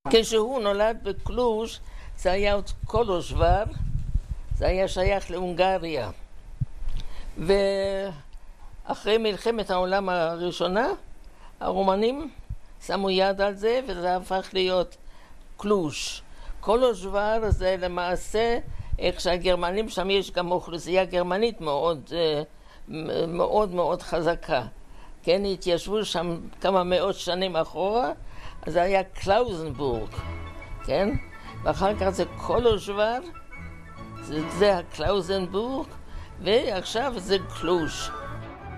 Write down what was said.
כשהוא נולד בקלוז' זה היה עוד קולוז'וור, זה היה שייך להונגריה. ואחרי מלחמת העולם הראשונה, הרומנים שמו יד על זה וזה הפך להיות קלוז'. קולוז'וור זה למעשה איך שהגרמנים, שם יש גם אוכלוסייה גרמנית מאוד מאוד מאוד חזקה. כן, התיישבו שם כמה מאות שנים אחורה, אז זה היה קלאוזנבורג, כן? ואחר כך זה קולוז'וור, זה הקלאוזנבורג, ועכשיו זה קלוז'.